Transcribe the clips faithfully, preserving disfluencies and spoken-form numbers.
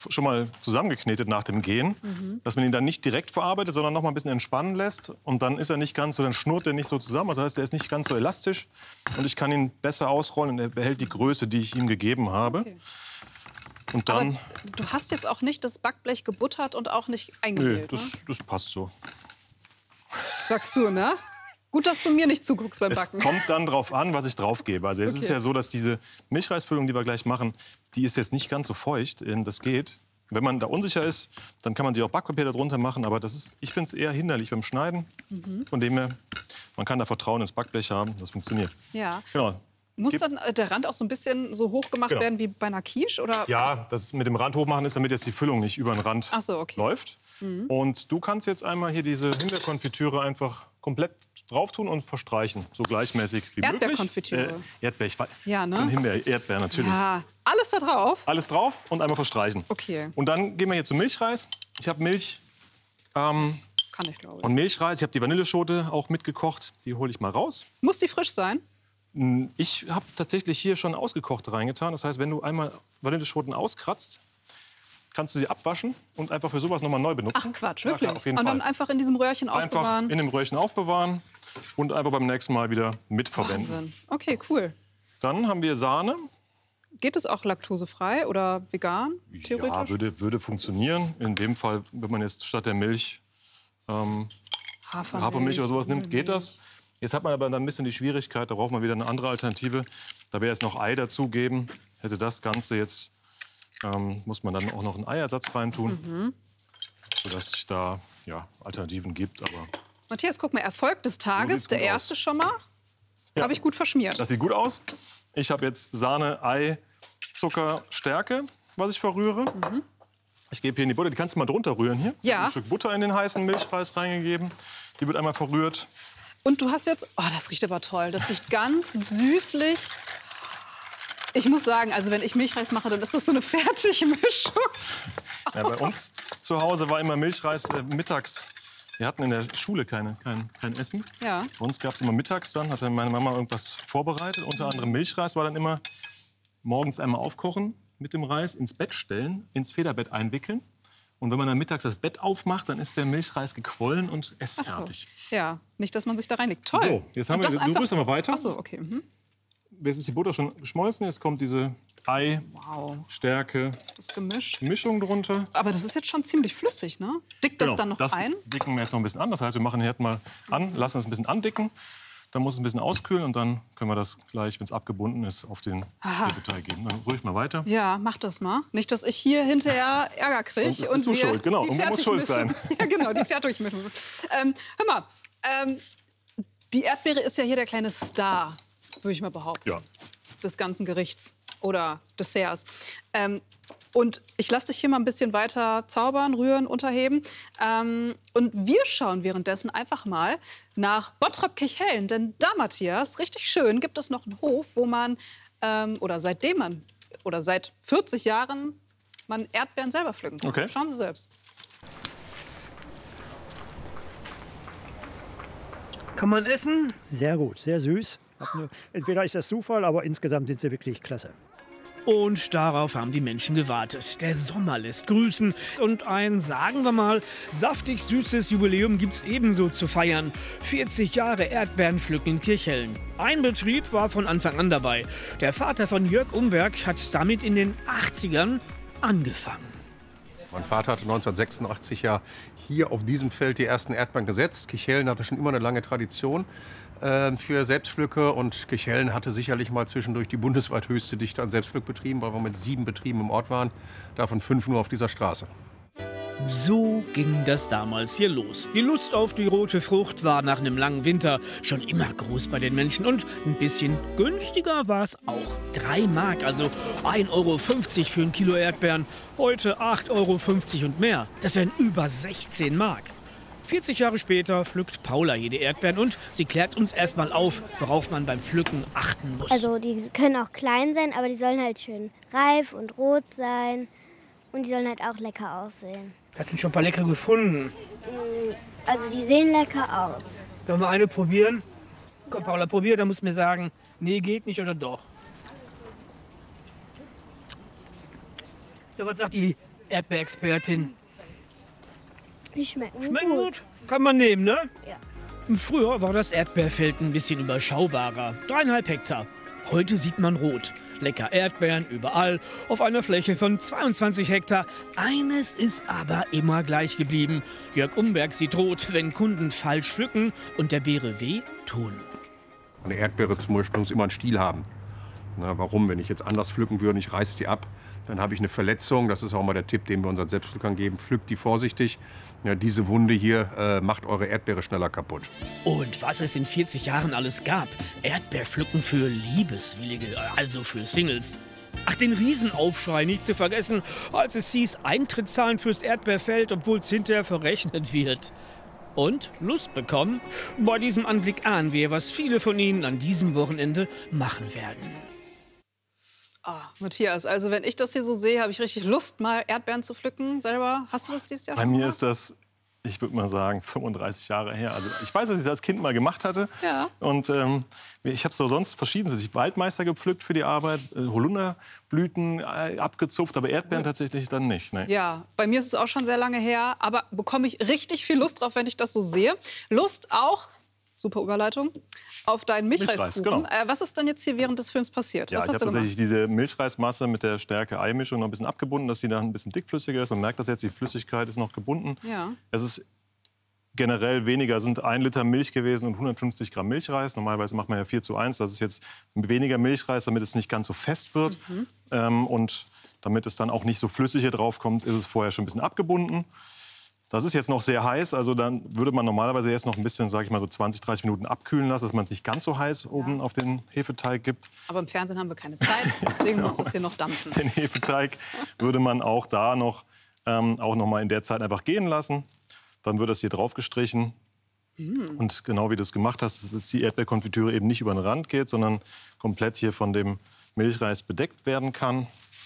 schon mal zusammengeknetet nach dem Gehen, mhm. dass man ihn dann nicht direkt verarbeitet, sondern noch mal ein bisschen entspannen lässt. Und dann ist er nicht ganz so, dann schnurrt er nicht so zusammen. Das heißt, er ist nicht ganz so elastisch. Und ich kann ihn besser ausrollen und er behält die Größe, die ich ihm gegeben habe. Okay. Und dann. Aber du hast jetzt auch nicht das Backblech gebuttert und auch nicht eingemehlt, nee, das, ne? das passt so. Sagst du, ne? Gut, dass du mir nicht zuguckst beim Backen. Es kommt dann drauf an, was ich drauf gebe. Also es okay. ist ja so, dass diese Milchreisfüllung, die wir gleich machen, die ist jetzt nicht ganz so feucht. Das geht. Wenn man da unsicher ist, dann kann man die auch Backpapier darunter machen. Aber das ist, ich finde es eher hinderlich beim Schneiden. Mhm. Von dem her, man kann da Vertrauen ins Backblech haben. Das funktioniert. Ja. Genau. Muss dann der Rand auch so ein bisschen so hoch gemacht genau. werden wie bei einer Quiche? Oder? Ja, das mit dem Rand hochmachen ist, damit jetzt die Füllung nicht über den Rand Ach so, okay. läuft. Mhm. Und du kannst jetzt einmal hier diese Himbeerkonfitüre einfach komplett drauf tun und verstreichen, so gleichmäßig wie möglich. Erdbeerkonfitüre. Äh, Erdbeer, ich weiß. Ja, ne? Von Himbeer, Erdbeer natürlich. Ja, alles da drauf? Alles drauf und einmal verstreichen. Okay. Und dann gehen wir hier zum Milchreis. Ich habe Milch ähm, das kann ich, glaube ich. und Milchreis. Ich habe die Vanilleschote auch mitgekocht. Die hole ich mal raus. Muss die frisch sein? Ich habe tatsächlich hier schon ausgekochte reingetan. Das heißt, wenn du einmal Vanilleschoten auskratzt, kannst du sie abwaschen und einfach für sowas nochmal neu benutzen. Ach Quatsch, wirklich? Ja, auf jeden und Fall. dann einfach in diesem Röhrchen aufbewahren? Einfach in dem Röhrchen aufbewahren und einfach beim nächsten Mal wieder mitverwenden. Wahnsinn. Okay, cool. Dann haben wir Sahne. Geht es auch laktosefrei oder vegan, theoretisch? Ja, würde, würde funktionieren. In dem Fall, wenn man jetzt statt der Milch ähm, Hafermilch. Hafermilch oder sowas nimmt, geht das. Jetzt hat man aber dann ein bisschen die Schwierigkeit, da braucht man wieder eine andere Alternative. Da wäre jetzt noch Ei dazugeben. Hätte das Ganze jetzt, ähm, muss man dann auch noch einen Eiersatz reintun, mhm. sodass es da ja, Alternativen gibt. Aber Matthias, guck mal, Erfolg des Tages, so der erste aus. schon mal, ja. habe ich gut verschmiert. Das sieht gut aus. Ich habe jetzt Sahne, Ei, Zucker, Stärke, was ich verrühre. Mhm. Ich gebe hier in die Butter, die kannst du mal drunter rühren hier. Ja. Ich habe ein Stück Butter in den heißen Milchreis reingegeben. Die wird einmal verrührt. Und du hast jetzt, oh, das riecht aber toll, das riecht ganz süßlich. Ich muss sagen, also wenn ich Milchreis mache, dann ist das so eine fertige Mischung. Ja, bei uns zu Hause war immer Milchreis äh, mittags. Wir hatten in der Schule keine, kein, kein Essen. Ja. Bei uns gab es immer mittags dann, hatte meine Mama irgendwas vorbereitet. Unter anderem Milchreis war dann immer morgens einmal aufkochen mit dem Reis, ins Bett stellen, ins Federbett einwickeln. Und wenn man dann mittags das Bett aufmacht, dann ist der Milchreis gequollen und essfertig. So. Ja, nicht, dass man sich da reinlegt. Toll. So, jetzt haben wir, du einfach... rührst mal weiter. Ach so, okay. Mhm. Jetzt ist die Butter schon geschmolzen. Jetzt kommt diese Ei, wow. Stärke, das Gemisch. Mischung drunter. Aber das ist jetzt schon ziemlich flüssig, ne? Dickt das genau, dann noch das ein? Dicken wir jetzt noch ein bisschen an. Das heißt, wir machen den Herd mal an, lassen es ein bisschen andicken. Dann muss es ein bisschen auskühlen und dann können wir das gleich, wenn es abgebunden ist, auf den Hefeteig geben. Dann rühre ich mal weiter. Ja, mach das mal. Nicht, dass ich hier hinterher Ärger kriege. Und, und du schuld, genau. Und muss schuld sein. Ja, genau, die Fertigmischung. ähm, hör mal, ähm, die Erdbeere ist ja hier der kleine Star, würde ich mal behaupten, ja. des ganzen Gerichts oder Desserts. Ähm, Und ich lasse dich hier mal ein bisschen weiter zaubern, rühren, unterheben. Ähm, und wir schauen währenddessen einfach mal nach Bottrop-Kirchhellen. Denn da, Matthias, richtig schön, gibt es noch einen Hof, wo man, ähm, oder seitdem man, oder seit vierzig Jahren, man Erdbeeren selber pflücken kann. Okay. Schauen Sie selbst. Kann man essen? Sehr gut, sehr süß. Entweder ist das Zufall, aber insgesamt sind sie wirklich klasse. Und darauf haben die Menschen gewartet. Der Sommer lässt grüßen. Und ein, sagen wir mal, saftig süßes Jubiläum gibt's ebenso zu feiern. vierzig Jahre Erdbeerenpflücken in Kirchhellen. Ein Betrieb war von Anfang an dabei. Der Vater von Jörg Umberg hat damit in den achtzigern angefangen. Mein Vater hatte neunzehnhundertsechsundachtzig ja hier auf diesem Feld die ersten Erdbeeren gesetzt. Kirchhellen hatte schon immer eine lange Tradition äh, für Selbstpflücke. Und Kirchhellen hatte sicherlich mal zwischendurch die bundesweit höchste Dichte an Selbstpflückbetrieben, weil wir mit sieben Betrieben im Ort waren, davon fünf nur auf dieser Straße. So ging das damals hier los. Die Lust auf die rote Frucht war nach einem langen Winter schon immer groß bei den Menschen. Und ein bisschen günstiger war es auch. Drei Mark, also ein Euro fünfzig für ein Kilo Erdbeeren. Heute acht Euro fünfzig und mehr. Das wären über sechzehn Mark. vierzig Jahre später pflückt Paula jede Erdbeeren und sie klärt uns erstmal auf, worauf man beim Pflücken achten muss. Also die können auch klein sein, aber die sollen halt schön reif und rot sein. Und die sollen halt auch lecker aussehen. Hast du schon ein paar lecker gefunden? Also die sehen lecker aus. Sollen wir eine probieren? Komm, Paula, probier, dann musst du mir sagen, nee, geht nicht oder doch. Ja, was sagt die Erdbeerexpertin. Die schmecken, Schmecken gut. gut? Kann man nehmen, ne? Ja. Früher war das Erdbeerfeld ein bisschen überschaubarer. Dreieinhalb Hektar. Heute sieht man rot. Lecker Erdbeeren überall auf einer Fläche von zweiundzwanzig Hektar. Eines ist aber immer gleich geblieben. Jörg Umberg sieht rot, wenn Kunden falsch pflücken und der Beere weh tun. Eine Erdbeere zum Beispiel muss immer einen Stiel haben. Na, warum? Wenn ich jetzt anders pflücken würde und ich reiße die ab, dann habe ich eine Verletzung. Das ist auch mal der Tipp, den wir unseren Selbstpflückern geben. Pflückt die vorsichtig. Ja, diese Wunde hier äh, macht eure Erdbeere schneller kaputt. Und was es in vierzig Jahren alles gab. Erdbeerpflücken für Liebeswillige, also für Singles. Ach, den Riesenaufschrei nicht zu vergessen, als es hieß, Eintritt zahlen fürs Erdbeerfeld, obwohl es hinterher verrechnet wird. Und Lust bekommen? Bei diesem Anblick ahnen wir, was viele von Ihnen an diesem Wochenende machen werden. Oh, Matthias, also wenn ich das hier so sehe, habe ich richtig Lust, mal Erdbeeren zu pflücken selber. Hast du das dieses Jahr Bei schon mir gemacht? ist das, ich würde mal sagen, fünfunddreißig Jahre her. Also ich weiß, dass ich das als Kind mal gemacht hatte. Ja. Und ähm, ich habe so sonst verschiedenes. Ich habe Waldmeister gepflückt für die Arbeit, äh, Holunderblüten äh, abgezupft, aber Erdbeeren tatsächlich dann nicht. Nee. Ja, bei mir ist es auch schon sehr lange her, aber bekomme ich richtig viel Lust drauf, wenn ich das so sehe. Lust auch, super Überleitung, auf deinen Milchreis, Milchreiskuchen. genau. Äh, was ist denn jetzt hier während des Films passiert? Ja, Was ich hast habe du tatsächlich gemacht? diese Milchreismasse mit der Stärke-Ei-Mischung noch ein bisschen abgebunden, dass sie dann ein bisschen dickflüssiger ist. Man merkt das jetzt, die Flüssigkeit ist noch gebunden. Ja. Es ist generell weniger, es sind ein Liter Milch gewesen und hundertfünfzig Gramm Milchreis. Normalerweise macht man ja vier zu eins. Das ist jetzt weniger Milchreis, damit es nicht ganz so fest wird. Mhm. Ähm, und damit es dann auch nicht so flüssig hier drauf kommt, ist es vorher schon ein bisschen abgebunden. Das ist jetzt noch sehr heiß, also dann würde man normalerweise jetzt noch ein bisschen, sage ich mal, so zwanzig, dreißig Minuten abkühlen lassen, dass man es nicht ganz so heiß oben auf den Hefeteig gibt. Aber im Fernsehen haben wir keine Zeit, deswegen muss das hier noch dampfen. Den Hefeteig würde man auch da noch, ähm, auch noch mal in der Zeit einfach gehen lassen. Dann wird das hier drauf gestrichen. Mm. Und genau wie du es gemacht hast, dass die Erdbeerkonfitüre eben nicht über den Rand geht, sondern komplett hier von dem Milchreis bedeckt werden kann.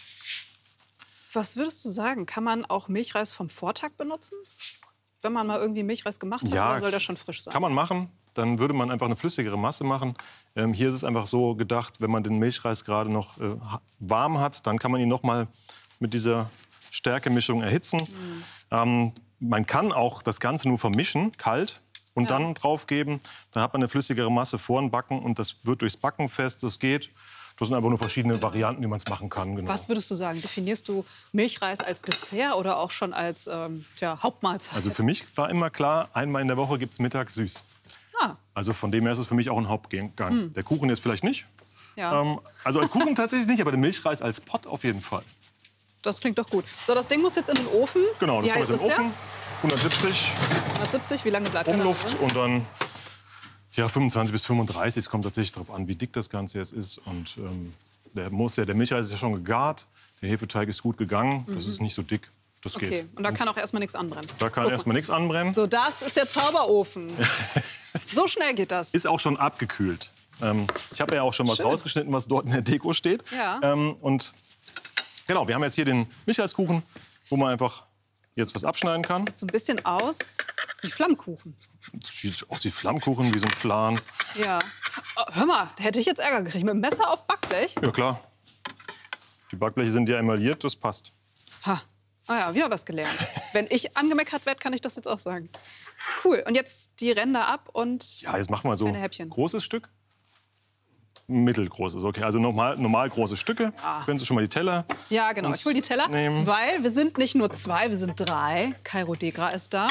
Was würdest du sagen? Kann man auch Milchreis vom Vortag benutzen? Wenn man mal irgendwie Milchreis gemacht hat, Ja, oder soll der schon frisch sein? Kann man machen. Dann würde man einfach eine flüssigere Masse machen. Ähm, hier ist es einfach so gedacht, wenn man den Milchreis gerade noch äh, warm hat, dann kann man ihn noch mal mit dieser Stärkemischung erhitzen. Mhm. Ähm, man kann auch das Ganze nur vermischen, kalt, und ja. dann draufgeben. Dann hat man eine flüssigere Masse vor dem Backen und das wird durchs Backen fest. Das geht. Das sind einfach nur verschiedene Varianten, wie man es machen kann. Genau. Was würdest du sagen? Definierst du Milchreis als Dessert oder auch schon als ähm, tja, Hauptmahlzeit? Also für mich war immer klar, einmal in der Woche gibt es mittags süß. Ah. Also von dem her ist es für mich auch ein Hauptgang. Hm. Der Kuchen jetzt vielleicht nicht. Ja. Ähm, also ein Kuchen tatsächlich nicht, aber den Milchreis als Pott auf jeden Fall. Das klingt doch gut. So, das Ding muss jetzt in den Ofen. Genau, das wie kommt heiß jetzt in den ist Ofen. hundertsiebzig. hundertsiebzig, wie lange bleibt der Umluft da? und dann ja, fünfundzwanzig bis fünfunddreißig. Es kommt tatsächlich darauf an, wie dick das Ganze jetzt ist. Und ähm, der, muss ja, der Milchreis ist ja schon gegart. Der Hefeteig ist gut gegangen. Mhm. Das ist nicht so dick. Das okay. geht. Und da kann auch erstmal nichts anbrennen. Da kann erstmal nichts anbrennen. So, das ist der Zauberofen. So schnell geht das. Ist auch schon abgekühlt. Ähm, ich habe ja auch schon was Schön. rausgeschnitten, was dort in der Deko steht. Ja. Ähm, und genau, wir haben jetzt hier den Milchreiskuchen, wo man einfach jetzt was abschneiden kann. Sieht so ein bisschen aus wie Flammkuchen. Sieht aus wie Flammkuchen, wie so ein Flan. Ja. Oh, hör mal, da hätte ich jetzt Ärger gekriegt. Mit dem Messer auf Backblech? Ja, klar. Die Backbleche sind ja emailliert, das passt. Ha. Ah ja, wieder was gelernt. Wenn ich angemeckert werde, kann ich das jetzt auch sagen. Cool. Und jetzt die Ränder ab und Ja, jetzt machen wir so kleine Häppchen. großes Stück. Mittelgroßes, okay. Also normal, normal große Stücke. Ah. Können Sie schon mal die Teller Ja, genau. uns Ich hol die Teller, nehmen. weil wir sind nicht nur zwei, wir sind drei. Kairo Degra ist da.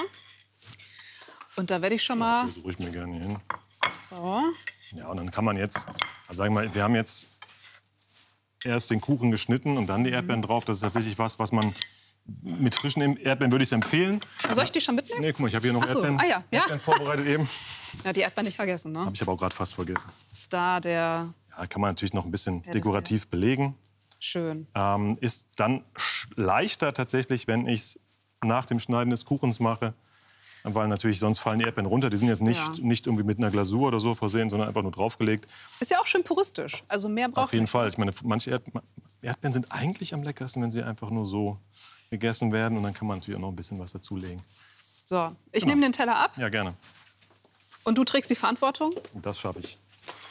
Und da werde ich schon mal... Das versuche ich mir gerne hier hin. So. Ja, und dann kann man jetzt, also sagen wir mal, wir haben jetzt erst den Kuchen geschnitten und dann die Erdbeeren drauf. Das ist tatsächlich was, was man mit frischen Erdbeeren würde ich es empfehlen. Soll ich die schon mitnehmen? Nee, guck mal, ich habe hier noch Ach so, Erdbeeren, ah ja, ja. Erdbeeren vorbereitet eben. Ja, die Erdbeeren nicht vergessen, ne? Habe ich aber auch gerade fast vergessen. Star der... Ja, kann man natürlich noch ein bisschen Ja, das dekorativ belegen. Schön. Ähm, ist dann sch- leichter tatsächlich, wenn ich es nach dem Schneiden des Kuchens mache. Weil natürlich sonst fallen die Erdbeeren runter. Die sind jetzt nicht, Ja. nicht irgendwie mit einer Glasur oder so versehen, sondern einfach nur draufgelegt. Ist ja auch schön puristisch. Also mehr braucht Auf jeden nicht. Fall. Ich meine, manche Erd Erdbeeren sind eigentlich am leckersten, wenn sie einfach nur so gegessen werden. Und dann kann man natürlich auch noch ein bisschen was dazulegen. So, ich Genau. nehme den Teller ab Ja, gerne. und du trägst die Verantwortung. Und das schaffe ich.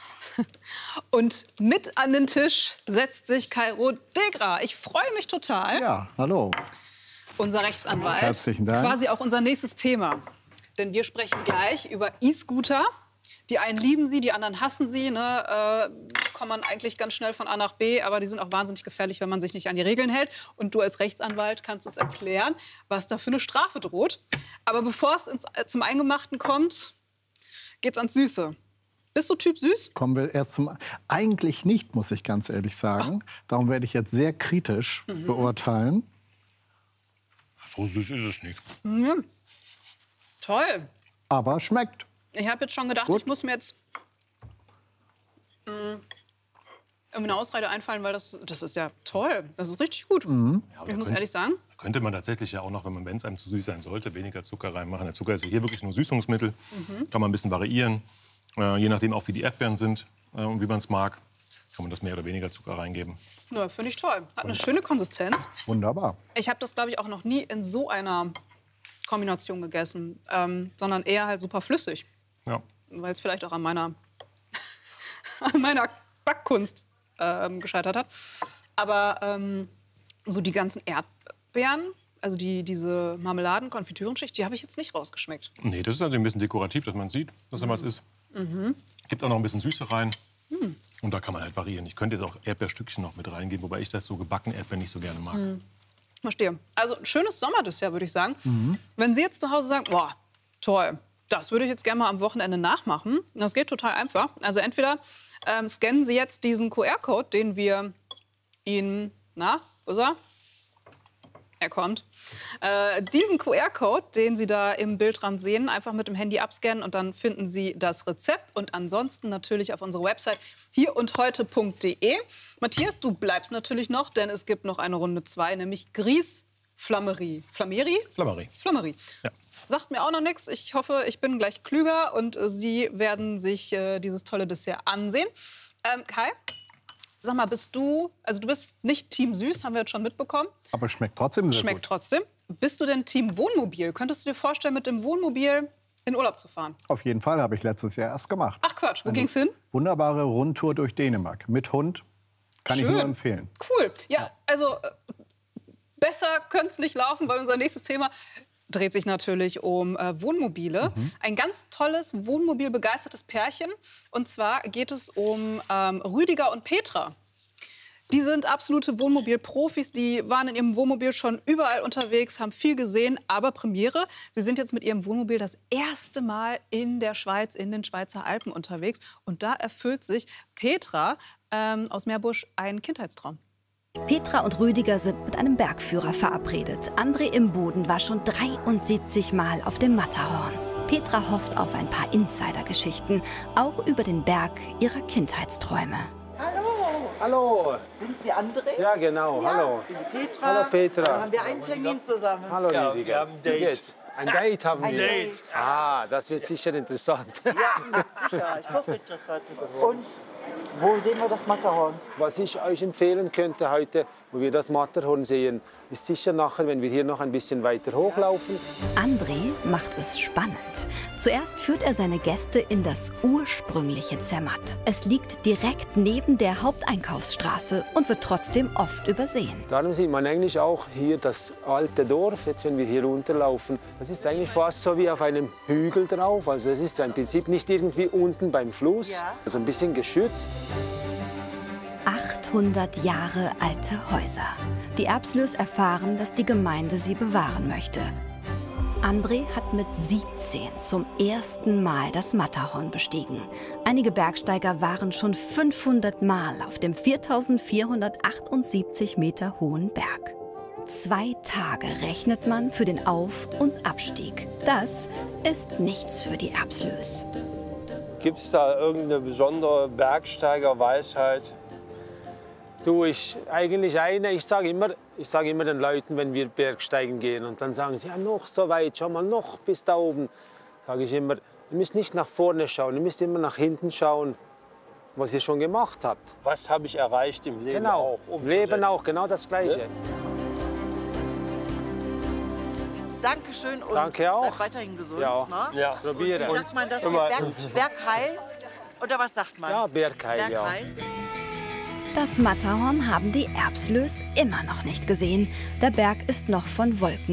Und mit an den Tisch setzt sich Kairo Degra. Ich freue mich total. Ja, hallo. unser Rechtsanwalt. Herzlichen Dank. Quasi auch unser nächstes Thema. Denn wir sprechen gleich über E-Scooter. Die einen lieben sie, die anderen hassen sie. Ne? Äh, kommt man eigentlich ganz schnell von A nach B, aber die sind auch wahnsinnig gefährlich, wenn man sich nicht an die Regeln hält. Und du als Rechtsanwalt kannst uns erklären, was da für eine Strafe droht. Aber bevor es ins, äh, zum Eingemachten kommt, geht's ans Süße. Bist du Typ süß? Kommen wir erst zum... Eigentlich nicht, muss ich ganz ehrlich sagen. Ach. Darum werde ich jetzt sehr kritisch mhm. beurteilen. So süß ist es nicht. Mhm. Toll. Aber schmeckt. Ich habe jetzt schon gedacht, Gut. ich muss mir jetzt mh, eine Ausrede einfallen, weil das, das ist ja toll. Das ist richtig gut. Mhm. Ja, ich muss könnte, ehrlich sagen. Könnte man tatsächlich ja auch noch, wenn man, wenn es einem zu süß sein sollte, weniger Zucker reinmachen. Der Zucker ist ja hier wirklich nur Süßungsmittel. Mhm. Kann man ein bisschen variieren. Äh, je nachdem auch, wie die Erdbeeren sind äh, und wie man es mag, kann man das mehr oder weniger Zucker reingeben. Ja, finde ich toll. Hat eine schöne Konsistenz. Wunderbar. Ich habe das, glaube ich, auch noch nie in so einer Kombination gegessen, ähm, sondern eher halt super flüssig. Ja. Weil es vielleicht auch an meiner, an meiner Backkunst ähm, gescheitert hat. Aber ähm, so die ganzen Erdbeeren, also die, diese Marmeladen-Konfitürenschicht, die habe ich jetzt nicht rausgeschmeckt. Nee, das ist natürlich ein bisschen dekorativ, dass man sieht, dass da mhm. was ist. Mhm. Gibt auch noch ein bisschen Süße rein. Mhm. Und da kann man halt variieren. Ich könnte jetzt auch Erdbeerstückchen noch mit reingeben, wobei ich das so gebacken Erdbeeren nicht so gerne mag. Mhm. Verstehe. Also ein schönes Sommerdessert, würde ich sagen. Mhm. Wenn Sie jetzt zu Hause sagen, boah, toll, das würde ich jetzt gerne mal am Wochenende nachmachen. Das geht total einfach. Also entweder ähm, scannen Sie jetzt diesen Q R-Code, den wir Ihnen, na, wo ist er? Er kommt. Äh, diesen Q R-Code, den Sie da im Bildrand sehen, einfach mit dem Handy abscannen und dann finden Sie das Rezept. Und ansonsten natürlich auf unserer Website hier und heute punkt de. Matthias, du bleibst natürlich noch, denn es gibt noch eine Runde zwei, nämlich Grieß Flammerie. Flammerie? Flammerie. Flammerie. Ja. Sagt mir auch noch nichts. Ich hoffe, ich bin gleich klüger und äh, Sie werden sich äh, dieses tolle Dessert ansehen. Ähm, Kai, sag mal, bist du, also du bist nicht Team Süß, haben wir jetzt schon mitbekommen. Aber schmeckt trotzdem sehr schmeckt gut. trotzdem. Bist du denn Team Wohnmobil? Könntest du dir vorstellen, mit dem Wohnmobil in Urlaub zu fahren? Auf jeden Fall, habe ich letztes Jahr erst gemacht. Ach Quatsch, wo Eine ging's hin? Wunderbare Rundtour durch Dänemark. Mit Hund. Kann Schön. ich nur empfehlen. Cool. Ja, also äh, besser könnte es nicht laufen, weil unser nächstes Thema dreht sich natürlich um äh, Wohnmobile. Mhm. Ein ganz tolles, wohnmobilbegeistertes Pärchen. Und zwar geht es um ähm, Rüdiger und Petra. Die sind absolute Wohnmobilprofis. Die waren in ihrem Wohnmobil schon überall unterwegs, haben viel gesehen. Aber Premiere, sie sind jetzt mit ihrem Wohnmobil das erste Mal in der Schweiz, in den Schweizer Alpen unterwegs. Und da erfüllt sich Petra ähm, aus Meerbusch einen Kindheitstraum. Petra und Rüdiger sind mit einem Bergführer verabredet. André Imboden war schon dreiundsiebzig Mal auf dem Matterhorn. Petra hofft auf ein paar Insidergeschichten, auch über den Berg ihrer Kindheitsträume. Hallo. Hallo. Sind Sie André? Ja, genau. Ja, Hallo. Ich bin die Petra. Hallo, Petra. Dann haben wir einen Termin zusammen. Hallo, ja, Rüdiger. wir haben ein Date. Wie geht's? Ein Date haben ein wir. Date. Ah, das wird sicher interessant. Ja, mit Sicherheit. Hochinteressant. Und wo sehen wir das Matterhorn? Was ich euch empfehlen könnte heute, wo wir das Matterhorn sehen, ist sicher nachher, wenn wir hier noch ein bisschen weiter hochlaufen. André macht es spannend. Zuerst führt er seine Gäste in das ursprüngliche Zermatt. Es liegt direkt neben der Haupteinkaufsstraße und wird trotzdem oft übersehen. Darum sieht man eigentlich auch hier das alte Dorf. Jetzt, wenn wir hier runterlaufen, das ist eigentlich fast so wie auf einem Hügel drauf. Also es ist im Prinzip nicht irgendwie unten beim Fluss, ja. Also ein bisschen geschützt. achthundert Jahre alte Häuser. Die Erbslös erfahren, dass die Gemeinde sie bewahren möchte. André hat mit siebzehn zum ersten Mal das Matterhorn bestiegen. Einige Bergsteiger waren schon fünfhundert Mal auf dem viertausendvierhundertachtundsiebzig Meter hohen Berg. Zwei Tage rechnet man für den Auf- und Abstieg. Das ist nichts für die Erbslös. Gibt es da irgendeine besondere Bergsteigerweisheit? Du, ich eigentlich eine. Ich sage immer, ich sage immer den Leuten, wenn wir Bergsteigen gehen, und dann sagen sie, ja, noch so weit, schau mal, noch bis da oben. Sage ich immer, ihr müsst nicht nach vorne schauen, ihr müsst immer nach hinten schauen, was ihr schon gemacht habt. Was habe ich erreicht im Leben genau, auch? Im Leben auch, genau das Gleiche. Ja. Dankeschön und Danke auch. bleib weiterhin gesund. Ja, ne? ja. Probiere. Wie sagt man das? Berg, Bergheil? Oder was sagt man? Ja, Bergheil, Bergheil. ja. Das Matterhorn haben die Erbslöß immer noch nicht gesehen. Der Berg ist noch von Wolken